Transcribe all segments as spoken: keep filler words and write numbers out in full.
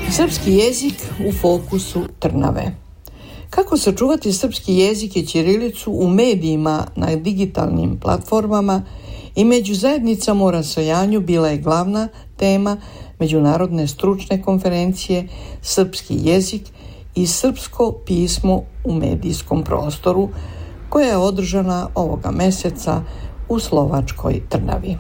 Srpski jezik u fokusu Trnave. Kako sačuvati srpski jezik i ćirilicu u medijima, na digitalnim platformama i među zajednicama u rasejanju bila je glavna tema međunarodne stručne konferencije Srpski jezik i srpsko pismo u medijskom prostoru, koja je održana ovoga meseca u slovačkoj Trnavi.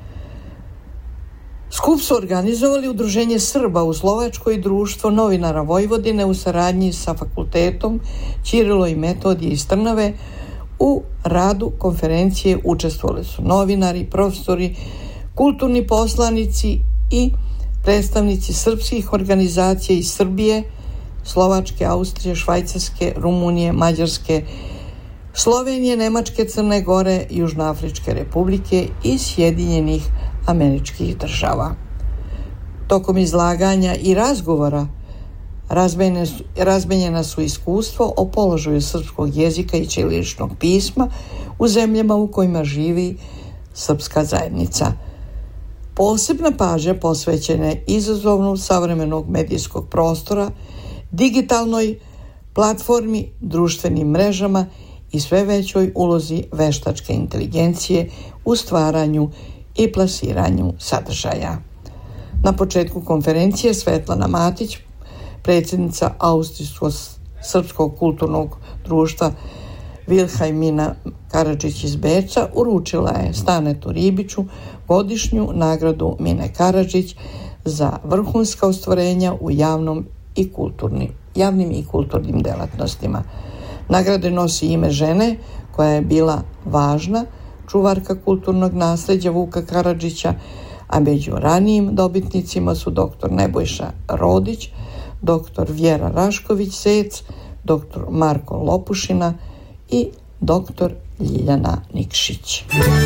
Skup su organizovali Udruženje Srba u Slovačkoj i Društvo novinara Vojvodine u saradnji sa Fakultetom Ćirilo i Metodije iz Trnave. U radu konferencije učestvovali su novinari, profesori, kulturni poslanici i predstavnici srpskih organizacija iz Srbije, Slovačke, Austrije, Švajcarske, Rumunije, Mađarske, Slovenije, Nemačke, Crne Gore, Južnoafričke republike i Sjedinjenih Američkih država. Tokom izlaganja i razgovora razmenjena su iskustvo o položaju srpskog jezika i ćiriličnog pisma u zemljama u kojima živi srpska zajednica. Posebna pažnja posvećena je izazovu savremenog medijskog prostora, digitalnoj platformi, društvenim mrežama i sve većoj ulozi veštačke inteligencije u stvaranju i plasiranju sadržaja. Na početku konferencije Svetlana Matić, predsjednica Austrijsko-srpskog kulturnog društva Vilhelmina Karadžić iz Beča, uručila je Stanetu Ribiću godišnju nagradu Mine Karadžić za vrhunska ostvarenja u javnom i kulturnim, javnim i kulturnim delatnostima. Nagrade nosi ime žene koja je bila važna čuvarka kulturnog nasljeđa Vuka Karadžića, a među ranijim dobitnicima su doktor Nebojša Rodić, doktor Vjera Rašković-Zec, doktor Marko Lopušina i doktor Ljiljana Nikšić.